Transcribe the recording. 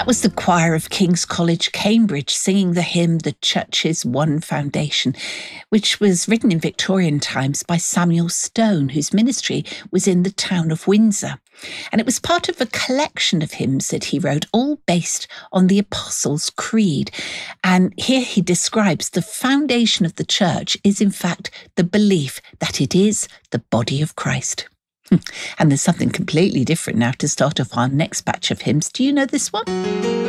That was the choir of King's College, Cambridge, singing the hymn The Church's One Foundation, which was written in Victorian times by Samuel Stone, whose ministry was in the town of Windsor. And it was part of a collection of hymns that he wrote, all based on the Apostles' Creed. And here he describes the foundation of the church is, in fact, the belief that it is the body of Christ. And there's something completely different now to start off our next batch of hymns. Do you know this one?